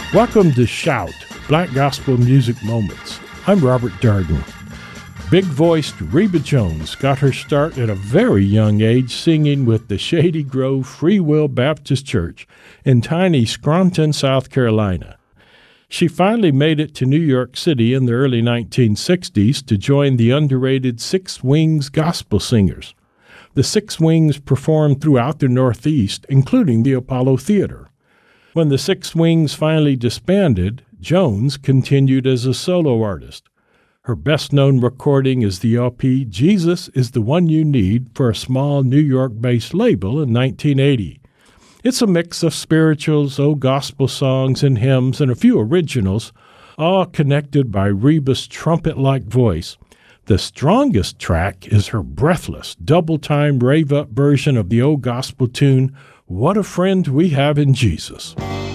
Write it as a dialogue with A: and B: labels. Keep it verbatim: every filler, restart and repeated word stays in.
A: Welcome to Shout, Black Gospel Music Moments. I'm Robert Darden. Big-voiced Reba Jones got her start at a very young age singing with the Shady Grove Free Will Baptist Church in tiny Scranton, South Carolina. She finally made it to New York City in the early nineteen sixties to join the underrated Six Wings Gospel Singers. The Six Wings performed throughout the Northeast, including the Apollo Theater. When the Six Wings finally disbanded, Jones continued as a solo artist. Her best-known recording is the L P Jesus is the One You Need for a small New York-based label in nineteen eighty. It's a mix of spirituals, old gospel songs and hymns, and a few originals, all connected by Reba's trumpet-like voice. The strongest track is her breathless, double-time rave-up version of the old gospel tune, What a Friend We Have in Jesus.